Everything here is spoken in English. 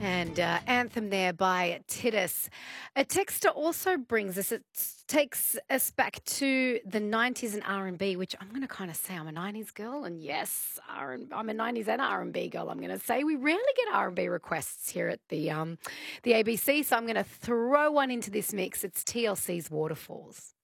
And Anthem there by Titus. A texter also brings us, it takes us back to the 90s and R&B, which I'm going to kind of say I'm a 90s girl. And yes, I'm a 90s and R&B girl. I'm going to say we rarely get R&B requests here at the ABC. So I'm going to throw one into this mix. It's TLC's Waterfalls.